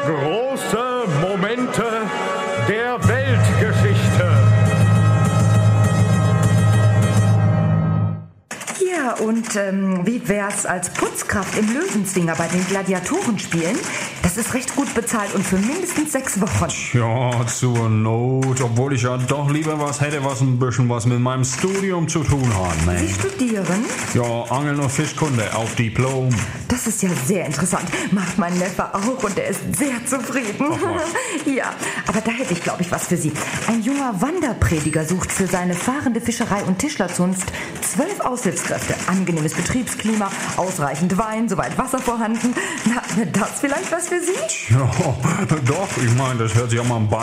Große Momente der Weltgeschichte. Ja, und wie wär's als Putzkraft im Löwenzwinger bei den Gladiatorenspielen? Das ist recht gut bezahlt und für mindestens 6 Wochen. Ja, zur Not, obwohl ich ja doch lieber was hätte, was ein bisschen was mit meinem Studium zu tun hat. Ne? Sie studieren? Ja, Angeln und Fischkunde auf Diplom. Das ist ja sehr interessant. Macht mein Neffe auch und er ist sehr zufrieden. Ja, aber da hätte ich, glaube ich, was für Sie. Ein junger Wanderprediger sucht für seine fahrende Fischerei- und Tischlerzunft 12 Aushilfskräfte. Angenehmes Betriebsklima, ausreichend Wein, soweit Wasser vorhanden. Na, wäre das vielleicht was für Sie? Ja, doch, ich meine, das hört sich auch mal am